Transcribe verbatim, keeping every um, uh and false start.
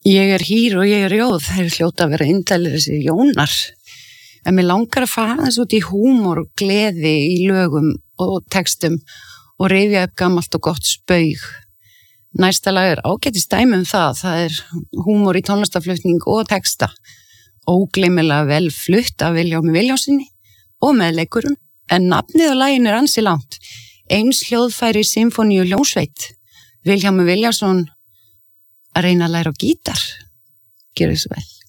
Ég er hýr og ég er jóð, það er hljóta að vera indælir þessi jónar. En mér langar að fara þess út í húmor og gleði í lögum og textum og rifja upp gamalt og gott spaug. Næsta lag er ágætist dæmi um það, það er húmor í tónlistaflutning og texta. Ógleymilega vel flutt af Vilhjálmi Vilhjálmssyni og meðleikurum, en nafnið á laginu er ansi langt. Eins hljóðfæri symfóníu hljómsveit. Vilhjálmur Vilhjálmsson að reyna að læra á gítar. Gjörðu svo vel.